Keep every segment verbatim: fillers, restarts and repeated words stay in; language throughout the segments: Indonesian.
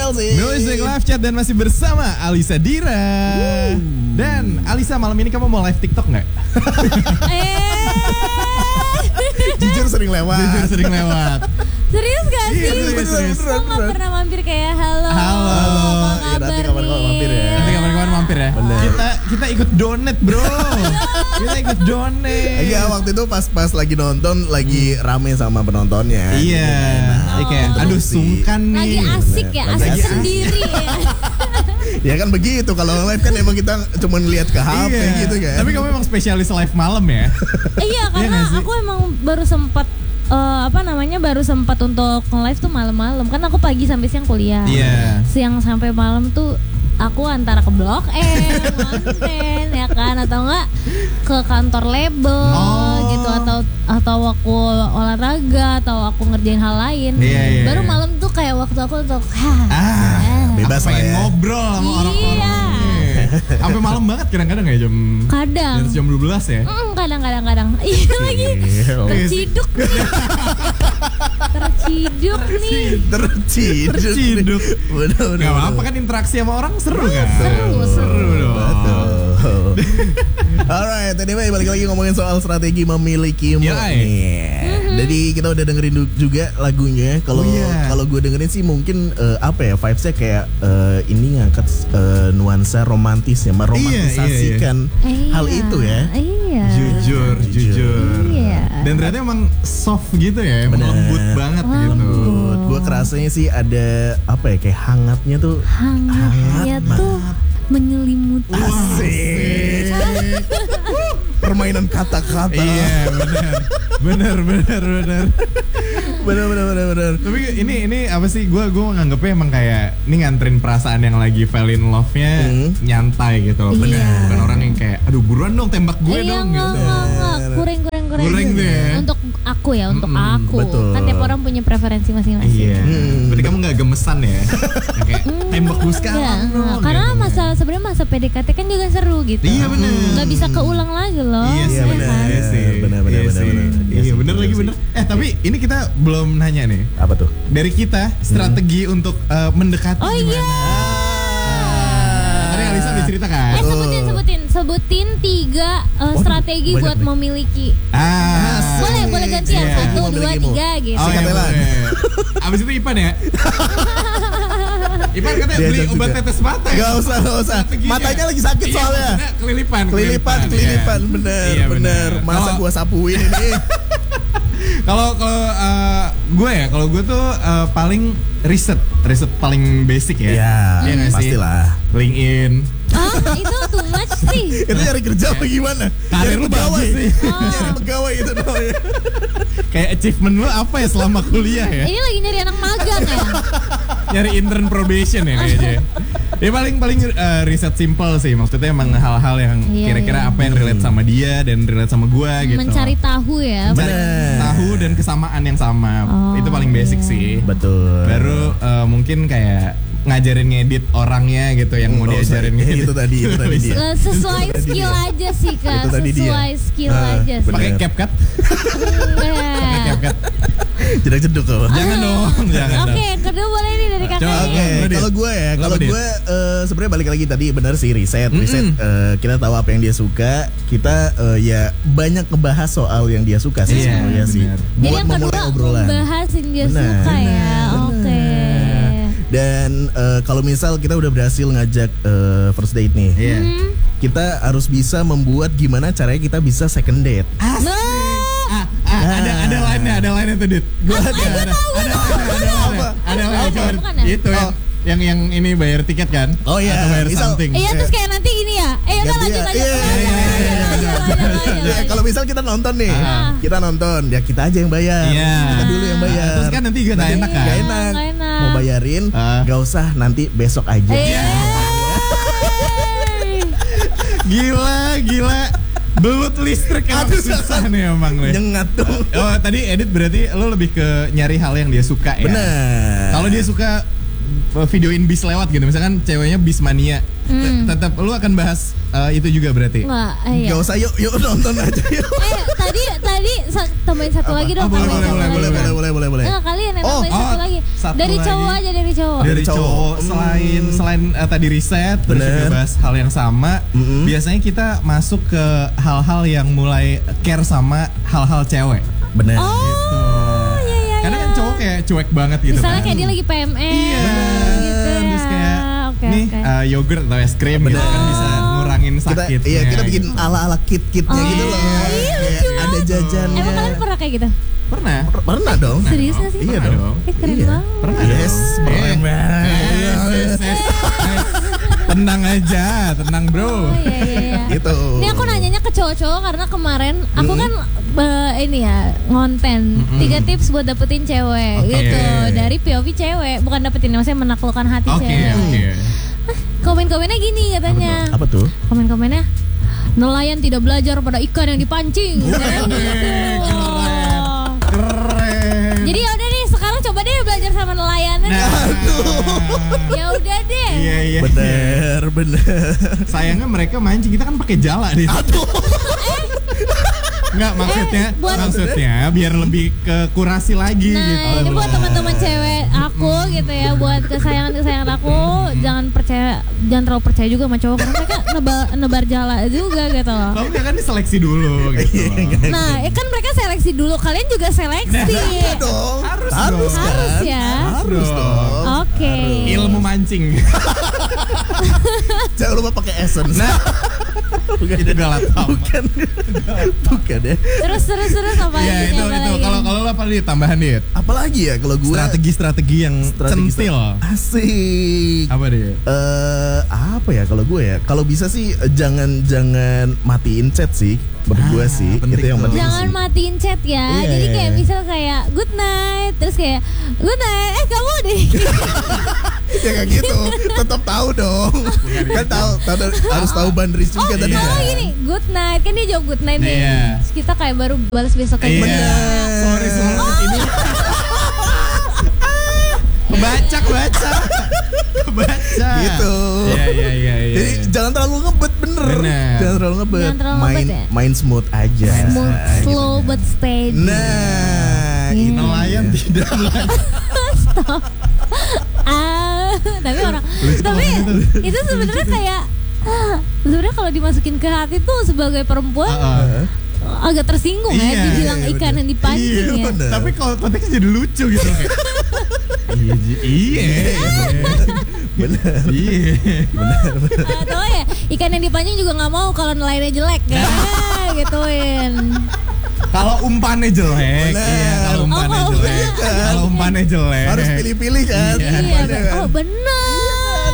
Music. Music Live Chat dan masih bersama Alisa Dira. Woo. Dan Alisa, malam ini kamu mau live TikTok nggak? Eh. Jujur sering lewat. Jujur sering lewat. Serius gak sih? Iya, serius, serius. Kok gak pernah mampir kayak halo. Halo. Apa Ya, nanti kabar kapan-kapan nih? mampir ya. Nanti kapan-kapan mampir ya. Bener. Kita kita ikut donate, bro. Kita ikut donate. Iya, waktu itu pas-pas lagi nonton lagi rame sama penontonnya. Iya. Nah, Iya, kayak aduh Terus sih. sungkan nih. Lagi asik ya, Lagi asik asik. sendiri ya. Ya kan begitu, kalau live kan emang kita cuma lihat ke H P Iya. gitu kan. Tapi kamu emang spesialis live malam ya? Iya, karena nggak sih? aku emang baru sempat eh, apa namanya baru sempat untuk live tuh malam-malam. Kan aku pagi sampai siang kuliah. Iya. Siang sampai malam tuh aku antara ke Blok M, Manten ya kan, atau enggak ke kantor label Oh. gitu, atau atau aku olahraga atau aku ngerjain hal lain. Iya, iya, Baru iya. malam tuh kayak waktu aku untuk Ah, bebas aku pengen lah ya. ngobrol sama Iya. orang-orang. Sampai malam banget kadang-kadang ya jam kadang di atas jam dua belas ya. Mm, kadang-kadang kadang iya lagi terciduk nih terciduk nih Terciduk. Terciduk. Bener-bener. Gak apa-apa kan, interaksi sama orang seru kan? seru Seru dong. Betul. Alright, tadi balik lagi ngomongin soal strategi memilikimu Ya, ay. nih. Jadi kita udah dengerin du- juga lagunya. Kalau Oh, iya. kalau gue dengerin sih mungkin eh, apa ya, vibesnya kayak eh, ini ngangkat eh, nuansa romantis ya, meromantisasikan Iya. hal itu ya. Iya Jujur, jujur. Iya. Dan ternyata emang soft gitu ya, emang Bener. lembut banget gitu. Lembut. Gue kerasanya sih ada apa ya, kayak hangatnya tuh. hangatnya Hangat tuh menyelimuti. Asik. Permainan kata-kata. Iya, benar. Benar, benar, benar. Bener bener bener bener. Tapi ini ini apa sih? Gue gue nganggepnya emang kayak ini nganterin perasaan yang lagi fall in love-nya Hmm. nyantai gitu. Iya. Bener. Bukan orang yang kayak aduh buruan dong tembak gue Iya, dong enggak, gitu. enggak, enggak. Kurang, kurang, kurang. Kurang tuh ya. Untuk aku ya, untuk Mm-mm, aku. betul. Kan tiap orang punya preferensi masing-masing. Iya. Hmm. Berarti kamu gak gemesan ya? Yang kayak tembak gue sekarang Enggak, dong. enggak. Karena gitu. masa sebenarnya masa P D K T kan juga seru gitu. Iya, bener. Nggak bisa keulang lagi loh. Iya sih, Iya, bener. kan? Iya sih. Bener, bener, Iya bener, sih. bener. Iya Iya sih, bener bener lagi sih. bener. Eh tapi ini kita belum nanya nih. Apa tuh? Dari kita strategi untuk eh, mendekati Oh gimana? iya. Ah, Tadi Alisa udah cerita kan? Eh sebutin, sebutin, sebutin tiga uh, strategi banyak buat nih. memiliki. Ah, Boleh, boleh gantian Iya, satu, mau dua, memilikimu. tiga gitu. Oh, Sikat iya, Elan. boleh. Abis itu Ipan ya? Ipan katanya beli Diajak obat juga. tetes mata ya? Gak usah, gak usah. Strateginya. Matanya lagi sakit Iya, soalnya. maksudnya kelilipan. Kelilipan, iya. kelilipan, bener, Iya, bener. Masa Kalau- gua sapuin ini? Kalau kalau eh, gue ya, kalau gue tuh eh, paling riset, riset paling basic ya. Ya, Iya nggak sih? pastilah. LinkedIn. Ah, itu too much sih. Itu nyari kerja apa gimana? Karir Nyari lu pegawai. bagus sih. Nyari pegawai itu namanya. Kayak achievement lu apa ya selama kuliah ya? Ini lagi nyari anak magang ya. Nyari intern probation ya kayaknya. Ya paling paling eh, riset simple sih, maksudnya emang hal-hal yang Iya, kira-kira iya. apa yang relate sama dia dan relate sama gue gitu. Mencari tahu ya. Mencari Bener. tahu dan kesamaan yang sama. Oh, Itu paling basic iya. sih. Betul. Baru eh, mungkin kayak ngajarin ngedit orangnya gitu yang mau Nggak usah. diajarin Eh, ngedit. itu tadi, itu tadi dia. Eh, sesuai skill aja sih kan. Itu tadi dia. Sesuai skill Ah, aja sih. Pakai Bener. CapCut? Enggak. Pakai CapCut. Jedak jeduk kok. Jangan dong, jangan Oke, dong. kedua boleh nih dari Coba, kakaknya. Oke, Lu, Dit. kalau gue ya, Lu kalau apa, Dit? gue eh, sebenarnya balik lagi tadi benar sih riset, riset. Mm-mm. eh, kita tahu apa yang dia suka, kita eh, ya banyak ngebahas soal yang dia suka sih Iya, sebenarnya sih. benar. Jadi Buat yang kedua memulai obrolan. membahas yang dia Benar. suka ya. Benar. Oke. Dan eh, kalau misal kita udah berhasil ngajak eh, first date nih, Iya. Hmm. kita harus bisa membuat gimana caranya kita bisa second date. Nah, Ah, ah, ada ada lainnya, ada lainnya tuh, Dit. Gua ada, ada. ada, ada, ada, ada, Apa? ada, ada, Apa? coba. Bukan ya? Itu yang, Oh. yang yang ini bayar tiket kan? Oh, iya. Atau bayar Misal- something. iya terus kayak nanti ini ya. Eh udah Ganti lanjut ya. lanjut. Iya, lanjut, iya, lanjut, iya, lanjut, iya, lanjut, lanjut, lanjut, Ya, lanjut. kalau misal kita nonton nih, Ah. kita nonton, ya kita aja yang bayar. Iya. Kita dulu yang bayar. Terus kan nanti juga nggak Nanti enak kan? nggak enak. Nggak enak. Mau bayarin, Ah. nggak usah nanti besok aja. Eh. Gila, gila. Belut listrik emang Aduh, susah nih emang nih. Nyengat tuh. Oh, tadi edit berarti lo lebih ke nyari hal yang dia suka ya? Bener. Kalau dia suka uh, videoin bis lewat gitu, misalkan ceweknya bis mania, Hmm. tetap lu akan bahas uh, itu juga berarti. Enggak, eh, iya. Gak usah yuk, yuk nonton aja yuk. Eh, tadi tadi sa- tambahin satu lagi dong, Oh, boleh, tambahin boleh, satu boleh, lagi. boleh, boleh, boleh, boleh, boleh. Enggak, kalian yang Oh, tambahin oh, satu lagi. satu Dari lagi. cowok aja, dari cowok. Dari cowok. cowok, selain selain uh, tadi riset, terus Bener. juga bahas hal yang sama. Mm-mm. Biasanya kita masuk ke hal-hal yang mulai care sama hal-hal cewek. Bener. Oh, iya iya. Karena iya. kan cowok kayak cuek banget gitu Misalnya kan. kayak dia lagi P M S Iya, gitu ya. terus kayak Oke, nih oke. uh, yogurt atau es krim gitu kan bisa ngurangin Kita, sakitnya. iya kita bikin gitu. ala-ala kit-kitnya Oh, gitu loh. iya, Kayak lucu ada jajannya. Emang kalian pernah kayak gitu? Pernah? Pernah dong. Serius gak sih? Iya Pernah dong. Eh, keren Iya. banget. Pernah Yes, dong. keren Eh, banget. yes, yes, yes, yes. Tenang aja, tenang bro. Oh iya iya iya. Gitu. Ini aku nanyanya ke cowok-cowok karena kemarin aku kan eh, ini ya ngonten Mm-mm. tiga tips buat dapetin cewek Oke. gitu dari P O V cewek, bukan dapetin maksudnya menaklukkan hati Oke, cewek. oke. Komen-komennya gini katanya. Apa tuh? Komen-komennya nelayan tidak belajar pada ikan yang dipancing. Keren, Gitu. Keren. Jadi ya udah deh, sekarang coba deh belajar sama nelayan. Nah, Ya udah deh. iya iya. Bener, bener. Sayangnya mereka mancing, kita kan pakai jala nih. Enggak, maksudnya Eh, buat- maksudnya biar lebih ke kurasi lagi Nah, gitu. ini buat teman-teman cewek aku gitu ya, buat kesayangan-kesayangan aku, jangan percaya, jangan terlalu percaya juga sama cowok karena mereka nebar, nebar jala juga gitu loh. Kalau enggak kan diseleksi dulu gitu. Nah, ya kan mereka seleksi dulu, kalian juga seleksi. Iya dong. Harus Harus dong. kan? Harus ya. Harus Dong. dong. Oke. Ilmu mancing. Jangan lupa pakai essence. Nah, bukan itu galat. bukan. Bukan ya. Terus terus terus apa Iya lagi? itu apa itu. lagi? Kalau kalau lo apa nih tambahan dit? Apalagi ya kalau gue Strategi-strategi yang strategi- centil. Asik. Apa dia? Eh apa ya kalau gue ya? Kalau bisa sih eh, jangan jangan matiin chat sih. Menurut gue Ah, sih penting itu yang tuh. penting Jangan sih. matiin chat ya. Iya, Jadi iya, kayak iya. misal kayak good night, terus kayak good night. Eh kamu deh. Ya kayak gitu. Tetap tahu dong. Kan tahu, tahu harus tahu boundaries Oh, juga tadi. kalau kan. gini, good night kan dia jawab good night nih. Iya. Terus kita kayak baru balas besok kayak Iya. bener. Sorry banget ini. Baca baca. Baca. Gitu. Iya iya iya iya. Jadi jangan terlalu ngebet bener. Bener. Jangan terlalu ngebet. Jangan terlalu main ngebet ya? main smooth aja. Smooth, Gitu. slow but steady. Nah, Iya. itu nelayan tidak Ah, tapi orang tapi itu sebenarnya kayak ah, sebenarnya kalau dimasukin ke hati tuh sebagai perempuan Heeh. agak tersinggung ya Iya, dibilang iya, ikan bener. yang dipancing Iya, ya. bener. Tapi kalau konteksnya jadi lucu gitu kayak. Iya Ji, iya. bener. Iya. Atau ya ikan yang dipancing juga nggak mau kalau nelayannya jelek ya gituin. Kalau umpannya jelek, Bener. iya kalau umpannya Oh, jelek. iya. Kalau umpannya jelek. Harus pilih-pilih kan. Iya. Iya, Bener kan? oh benar.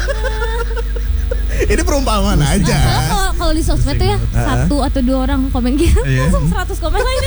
Ini perumpamaan aja. Soalnya kalau kalau di sosmed tuh ya satu atau dua orang komen gitu Iya. langsung seratus komen lainnya.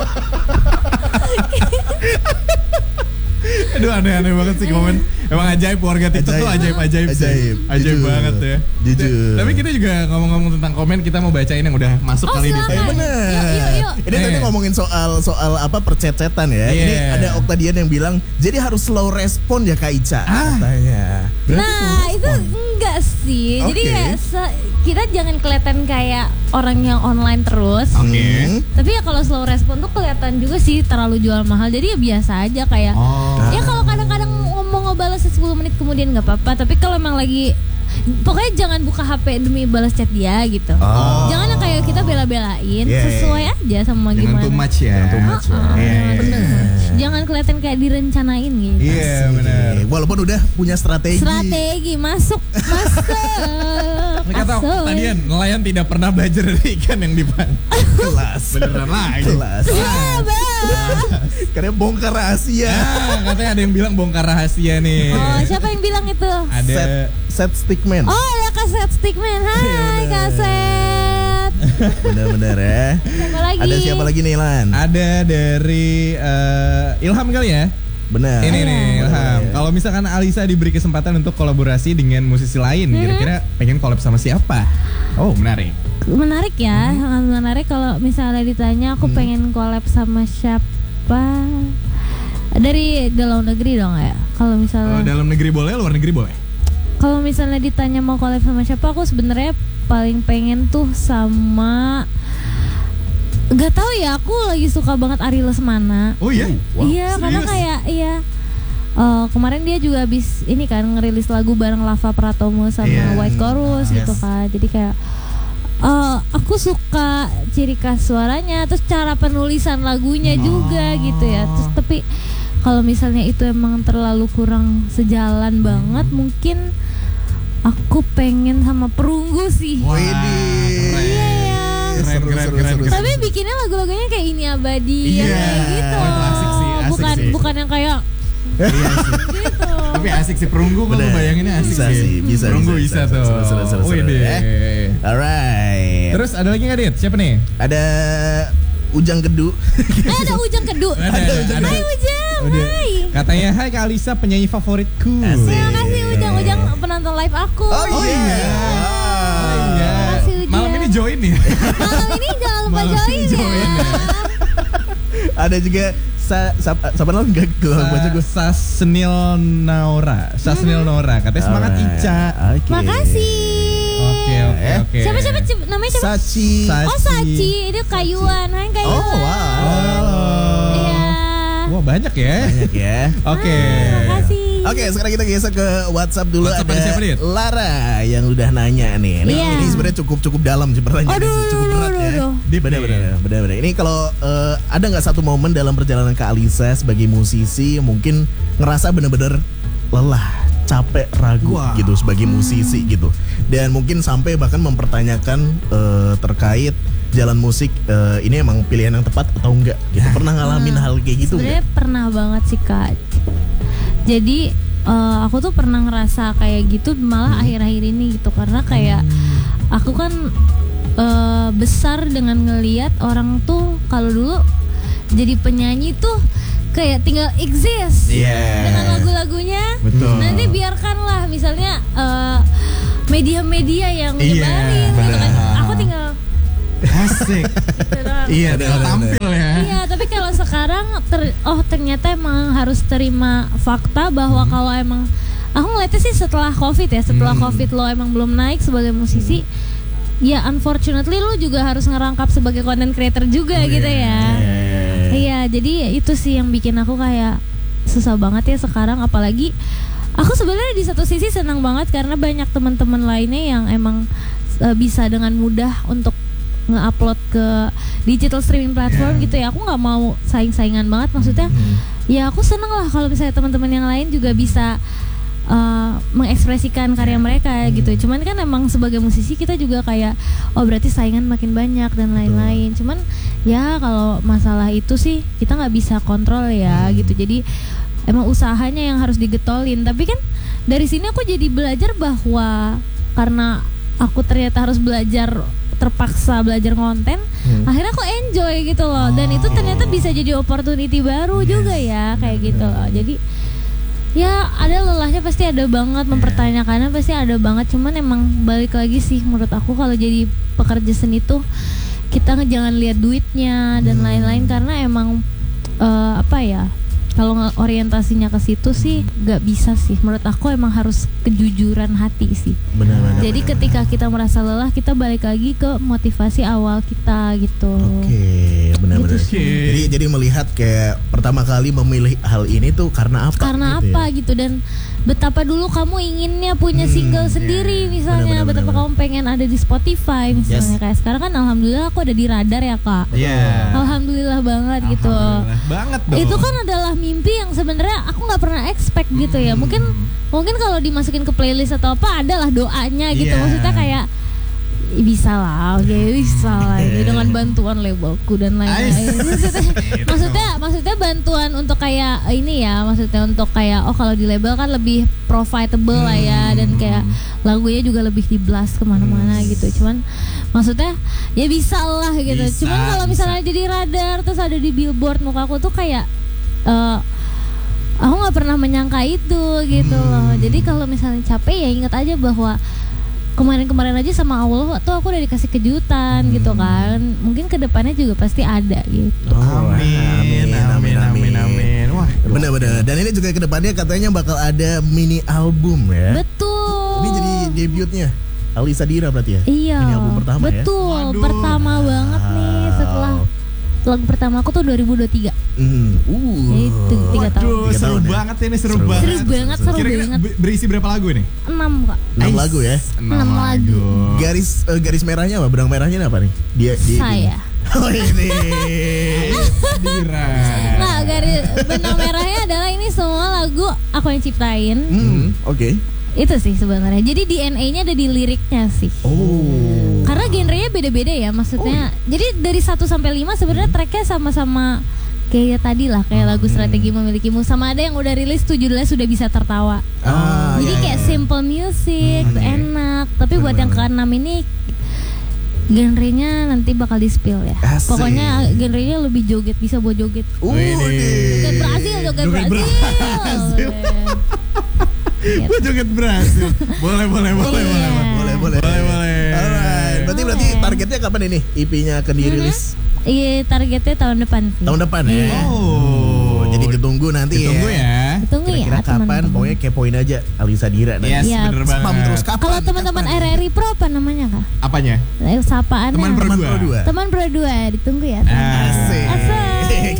Aduh aneh-aneh banget sih komen. Emang ajaib warga TikTok tuh ajaib-ajaib sih. Ajaib. Ajaib Jujur. banget ya. Jujur. Tapi kita juga ngomong-ngomong tentang komen, kita mau bacain yang udah masuk Oh, kali ini. silakan. Eh, bener. Yuk, yuk, yuk. Ini tadi Eh. ngomongin soal soal apa percecetan ya. Iya. Ini ada Oktadian yang bilang jadi harus slow respon ya Kak Ica Ah. katanya. Nah itu enggak sih. Jadi Oke. kayak se- kita jangan kelihatan kayak orang yang online terus. Oke. Hmm. Tapi ya kalau slow respon tuh kelihatan juga sih terlalu jual mahal. Jadi ya biasa aja kayak. Oh. Ya kalau kadang-kadang ngomong ngebalas sepuluh menit kemudian nggak apa-apa. Tapi kalau emang lagi pokoknya jangan buka H P demi balas chat dia gitu. Oh. Jangan yang kayak kita bela-belain. Yeah. Sesuai aja sama Jangan gimana. too much ya. Jangan too much ya. Ah, Iya, iya, bener. iya. Jangan kelihatan kayak direncanain gitu. Iya benar. Oke. Walaupun udah punya strategi. Strategi masuk masuk. Mereka tahu masuk. tadian nelayan tidak pernah belajar dari ikan yang dipancing. Kelas. Beneran lagi. Kelas. Ya, Bang. Karena bongkar rahasia. Ah, katanya ada yang bilang bongkar rahasia nih. Oh, siapa yang bilang itu? Ada Set set stickman. Oh, ya kaset Stickman. Hai, Iya, bener. kaset. Bener-bener ya. Siapa lagi? Ada siapa lagi nih Lan? ada dari eh, Ilham kali ya. Bener. Ini nih Ilham. Bener. Kalau misalkan Alisa diberi kesempatan untuk kolaborasi dengan musisi lain, kira-kira pengen collab sama siapa? Oh, menarik. Menarik ya, sangat menarik kalau misalnya ditanya aku pengen collab sama siapa. Dari dalam negeri dong ya. Kalau Kalau misalnya dalam negeri boleh, luar negeri boleh. kalau misalnya ditanya mau collab sama siapa, aku sebenarnya paling pengen tuh sama, gak tahu ya, aku lagi suka banget Ari Lesmana. Oh iya? Wow. Iya, karena kayak iya. Uh, kemarin dia juga habis ini kan ngerilis lagu bareng Lava Pratomo sama yeah. White Chorus yes. gitu kan. Jadi kayak uh, aku suka ciri khas suaranya, terus cara penulisan lagunya oh. juga gitu ya. Terus tapi kalau misalnya itu emang terlalu kurang sejalan banget, mungkin aku pengen sama Perunggu sih. Wah, iya ya. Keren, keren, keren, keren. Tapi bikinnya lagu-lagunya kayak Ini Abadi yeah. yang kayak gitu. Oh, itu asik sih, asik bukan sih. bukan yang kayak iya sih. gitu. Tapi asik sih Perunggu, kalau bayanginnya asik bisa sih. sih. Bisa, Perunggu bisa, bisa, bisa, tuh. seru, seru, seru, Oh seru, iya. eh? Alright. Terus ada lagi nggak Dit? Siapa nih? Ada Ujang Kedu. Eh, ada Ujang Kedu. Ada, ada, ada. Hai Ujang, Udah. hai. Katanya, hai Kak Alisa, penyanyi favoritku. Asik. Terima kasih Ujang, Ujang penonton live aku. Oh iya. Oh iya. Terima kasih Ujang. Malam ini join ya. Malam ini jangan lupa Malam join, ini join ya. ya. Ada juga sa, sa, siapa namanya enggak gue baca gue. Sasnil Naura, Sasnil Naura. Katanya semangat Alright. Ica. Okay. Makasih. Oke oke Eh. oke. Siapa siapa cip- namanya siapa? Sachi. Sa- Oh Sachi, itu Kayuan. Hai Kayuan. Oh wow. Halo. Iya. Wah banyak ya. Banyak ya. Oke. Terima kasih. Oke, sekarang kita geser ke WhatsApp dulu. WhatsApp ada ada siapa, Dit? Lara yang udah nanya nih. Ini, Iya. ini sebenarnya cukup cukup dalam sih pertanyaannya, Aduh, sih, cukup berat aduh, ya. aduh. Deep Benar nih. benar benar benar. Ini kalau eh, ada nggak satu momen dalam perjalanan Kak Alisa sebagai musisi mungkin ngerasa bener-bener lelah, capek, ragu Wow. gitu sebagai musisi gitu. Dan mungkin sampai bahkan mempertanyakan eh, terkait jalan musik eh, ini emang pilihan yang tepat atau enggak gitu. Pernah ngalamin Hmm, hal kayak gitu Sebenarnya enggak? pernah banget sih Kak. Jadi eh, aku tuh pernah ngerasa kayak gitu malah Hmm. akhir-akhir ini gitu, karena kayak aku kan eh, besar dengan ngeliat orang tuh kalau dulu jadi penyanyi tuh kayak tinggal exist Iya. dengan lagu-lagunya. Betul. Nanti biarkanlah misalnya eh, media-media yang Iya, nyebarin gitu kan. benar. Aku tinggal Asik. gitu doang. Iya, Ada, tinggal ada, tampil ya. Iya, tapi kalau sekarang ter, oh ternyata emang harus terima fakta bahwa Hmm. kalau emang aku ngeliatnya sih setelah Covid ya, setelah Hmm. Covid lo emang belum naik sebagai musisi, ya unfortunately lo juga harus ngerangkap sebagai content creator juga Oh, gitu iya. ya. Eh, Iya, jadi itu sih yang bikin aku kayak susah banget ya sekarang, apalagi aku sebenarnya di satu sisi senang banget karena banyak teman-teman lainnya yang emang uh, bisa dengan mudah untuk nge-upload ke digital streaming platform Yeah. gitu ya. Aku nggak mau saing-saingan banget, maksudnya Hmm. ya aku seneng lah kalau misalnya teman-teman yang lain juga bisa uh, mengekspresikan karya mereka gitu. Cuman kan emang sebagai musisi kita juga kayak oh berarti saingan makin banyak dan lain-lain. Cuman ya kalau masalah itu sih kita nggak bisa kontrol ya gitu. Jadi emang usahanya yang harus digetolin. Tapi kan dari sini aku jadi belajar bahwa karena aku ternyata harus belajar, terpaksa belajar konten, Hmm. akhirnya aku enjoy gitu loh. Dan itu ternyata bisa jadi opportunity baru juga ya kayak gitu loh. Jadi ya ada lelahnya pasti ada banget, mempertanyakannya pasti ada banget. Cuman emang balik lagi sih menurut aku kalau jadi pekerja seni tuh kita nge- jangan lihat duitnya dan lain-lain, karena emang eh, apa ya, kalau nge- orientasinya ke situ sih nggak bisa sih. Menurut aku emang harus kejujuran hati sih. Benar-benar. Jadi ketika kita merasa lelah, kita balik lagi ke motivasi awal kita gitu. Oke, benar-benar. Gitu sih. Jadi jadi melihat kayak pertama kali memilih hal ini tuh karena apa? Karena gitu apa ya? gitu, dan betapa dulu kamu inginnya punya Hmm, single iya. sendiri misalnya, Benar-benar, betapa benar. kamu pengen ada di Spotify misalnya. Yes. Kayak sekarang kan alhamdulillah aku ada di Radar ya Kak. Iya. Alhamdulillah banget gitu. Alhamdulillah banget dong. Itu kan adalah mimpi yang sebenarnya aku nggak pernah expect gitu ya. Mungkin mungkin kalau dimasukin ke playlist atau apa adalah doanya gitu. Iya. Maksudnya kayak "Ih, bisa lah, oke bisa lah ini dengan bantuan labelku dan lain-lain." maksudnya, maksudnya maksudnya bantuan untuk kayak ini ya, maksudnya untuk kayak oh kalau di label kan lebih profitable lah ya, dan kayak lagunya juga lebih di blast kemana-mana gitu. Cuman maksudnya ya bisa lah gitu. Bisa, Cuman kalau bisa. misalnya jadi Radar terus ada di Billboard, muka aku tuh kayak eh, aku nggak pernah menyangka itu gitu loh. Jadi kalau misalnya capek ya ingat aja bahwa kemarin-kemarin aja sama Allah tuh aku udah dikasih kejutan gitu kan. Mungkin kedepannya juga pasti ada gitu. Oh, Amin, amin, amin, amin. Wah, Benar-benar. Dan ini juga kedepannya katanya bakal ada mini album ya. Betul. Ini jadi debutnya. Alisa Dira berarti ya? Iya. Ini album pertama ya? Betul, Waduh. pertama banget nih setelah lagu pertama aku tuh dua ribu dua puluh tiga. Hmm. Uh. Itu tiga tahun. Waduh, Tiga seru tahun ya? banget ini, seru, Seru banget. Seru banget, seru Kira-kira banget. be- berisi berapa lagu nih? enam Kak. Enam Ais, lagu ya? Enam Enam lagu. Garis eh, garis merahnya apa? Benang merahnya apa nih? Dia dia Saya. Oh ini. Dira. Nah, garis benang merahnya adalah ini semua lagu aku yang ciptain. Hmm, oke. Itu sih sebenarnya. Jadi D N A-nya ada di liriknya sih. Oh. Karena genrenya beda-beda ya, maksudnya. Jadi dari satu sampai lima sebenarnya tracknya sama-sama kayak tadi lah, kayak lagu Strategi Memilikimu, sama ada yang udah rilis tuh judulnya Sudah Bisa Tertawa. Ah, Jadi iya, kayak iya. simple music, Hmm, iya. enak. Tapi buat yang keenam ini genrenya nanti bakal di-spill ya. Asik. Pokoknya genrenya lebih joget, bisa buat joget. Uh, Wih, Joget Brazil, joget, Joget Brazil. Brazil. Gitu. Gue joget berhasil. Boleh, boleh, boleh, Iya. boleh. boleh boleh. Boleh, boleh. Alright. Berarti berarti Boleh. targetnya kapan ini? E P-nya akan dirilis? Iya, targetnya tahun depan sih. Tahun depan ya. Iya. Oh. Jadi ditunggu nanti Ditunggu ya. Tunggu ya Kira-kira kapan? teman-teman. Pokoknya kepoin aja Alisa Dira nanti. Yes, Iya. bener banget. Spam terus kapan? Kalau teman-teman Kapan? R R I Pro apa namanya Kak? Apanya? Eh, Sapaannya. Teman Pro Teman dua. Pro dua. Teman Pro dua, ditunggu ya. Asik. Asik.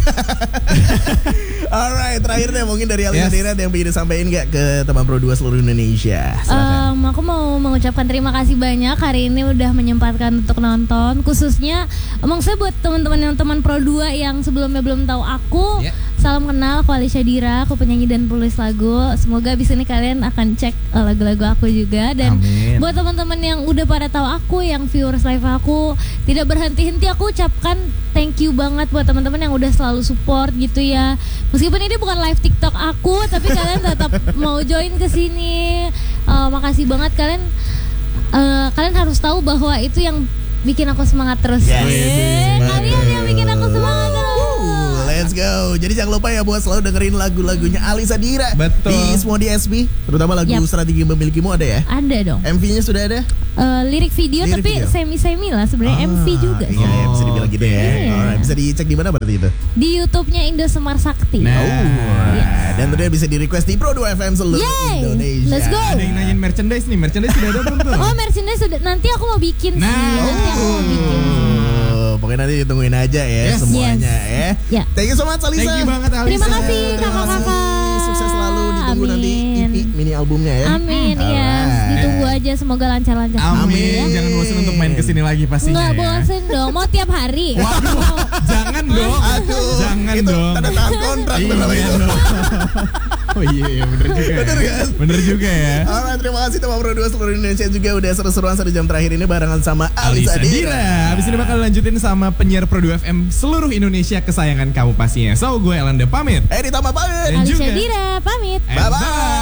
Alright, terakhir deh mungkin dari Alisa Yes. Dira ada yang ingin disampaikan nggak ke teman Pro dua seluruh Indonesia? Silakan. Em, aku mau mengucapkan terima kasih banyak hari ini udah menyempatkan untuk nonton, khususnya emang saya buat teman-teman yang teman Pro dua yang sebelumnya belum tahu aku. Ya. Salam kenal, aku Alisa Dira, aku penyanyi dan penulis lagu. Semoga abis ini kalian akan cek eh, lagu-lagu aku juga. Dan Amin. buat teman-teman yang udah pada tahu aku, yang viewers live aku, tidak berhenti-henti, aku ucapkan thank you banget buat teman-teman yang udah selalu support gitu ya. Meskipun ini bukan live TikTok aku, tapi kalian tetap mau join ke sini. Eh, makasih banget kalian. eh, kalian harus tahu bahwa itu yang bikin aku semangat terus. Yes. Eh, kalian yang bikin aku semangat terus. Uh, Let's go. Jadi jangan lupa ya buat selalu dengerin lagu-lagunya Alisa Dira. Betul. Di semua D S P, terutama lagu Yap. Strategi Memilikimu ada ya. Ada dong. M V-nya sudah ada? Eh, lirik video Lirik tapi video. semi-semi lah sebenarnya, M V juga sih. Iya, iya, bisa dibilang gitu ya. Iya. Alright, bisa dicek di mana berarti itu? Di YouTube-nya Indosemar Sakti. Nah. Oh. Dan tentunya bisa di request di Pro dua F M seluruh Yay. Indonesia. Let's go. Ada yang nanyain merchandise nih. Merchandise sudah ada belum tuh? Oh, merchandise sudah, nanti aku mau bikin sih. Nah. Nanti aku mau bikin sih. Oh, pokoknya nanti ditungguin aja ya Yes. semuanya Yes. ya. Ya. Thank you so much Alisa. Thank you banget Alisa. Terima kasih Terima kasih. kakak-kakak. Sukses selalu, ditunggu nanti E Amin. P mini albumnya ya. Amin, yes. Alright. Ditunggu aja, semoga lancar-lancar. Amin. Amin. Jangan bosan untuk main kesini lagi pastinya. Nggak ya. bosen dong, mau tiap hari. Waduh, jangan dong. Aduh, Jangan itu dong. tanda tangan kontrak Iya, tuh namanya. iya dong. Oh iya, iya bener juga. Bener ya. kan? Bener juga ya. Alright, terima kasih teman Pro dua seluruh Indonesia juga udah seru-seruan satu jam terakhir ini barengan sama Alisa, Alisa Dira. Dira. Abis ini bakal lanjutin sama penyiar Pro dua F M seluruh Indonesia kesayangan kamu pastinya. So, gue Elanda pamit. Eh ditambah pamit. Dan Alisa juga- Dira, pamit. And Bye-bye.